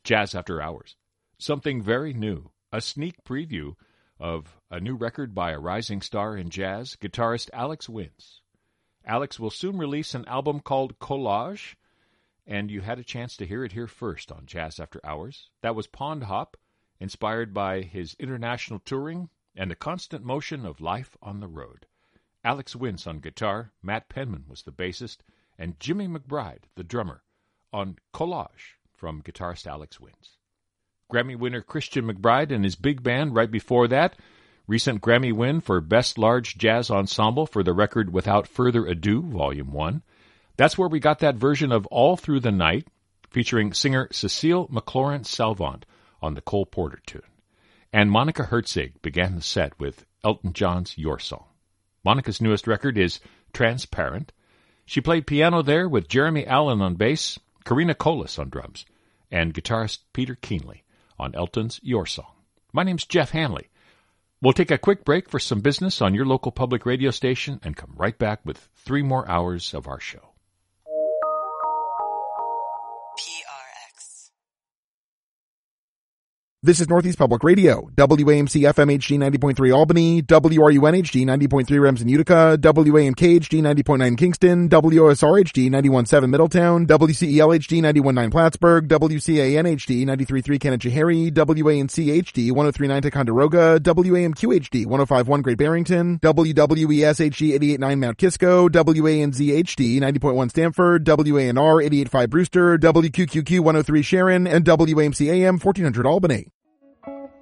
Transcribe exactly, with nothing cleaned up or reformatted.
Jazz After Hours. Something very new, a sneak preview of a new record by a rising star in jazz, guitarist Alex Winz. Alex will soon release an album called Collage, and you had a chance to hear it here first on Jazz After Hours. That was Pond Hop, inspired by his international touring and the constant motion of life on the road. Alex Winz on guitar, Matt Penman was the bassist, and Jimmy McBride, the drummer, on Collage from guitarist Alex Winz. Grammy winner Christian McBride and his big band right before that. Recent Grammy win for Best Large Jazz Ensemble for the record Without Further Ado, Volume one. That's where we got that version of All Through the Night, featuring singer Cecile McLaurin-Salvant on the Cole Porter tune. And Monica Herzig began the set with Elton John's Your Song. Monica's newest record is Transparent. She played piano there with Jeremy Allen on bass, Karina Colas on drums, and guitarist Peter Keenley on Elton's Your Song. My name's Jeff Hanley. We'll take a quick break for some business on your local public radio station and come right back with three more hours of our show. This is Northeast Public Radio, W A M C F M H D ninety point three Albany, W R U N H D ninety point three Remsen Utica, W A M K H D ninety point nine Kingston, W O S R H D ninety-one point seven Middletown, W C E L H D ninety-one point nine Plattsburgh, W C A N H D ninety-three point three Canachahary, W A N C H D one oh three point nine Ticonderoga, W A M Q H D one oh five point one Great Barrington, W W E S H D eighty-eight point nine Mount Kisco, W A N Z H D ninety point one Stamford, W A N R eighty-eight point five Brewster, W Q Q Q one oh three Sharon, and W A M C A M fourteen hundred Albany.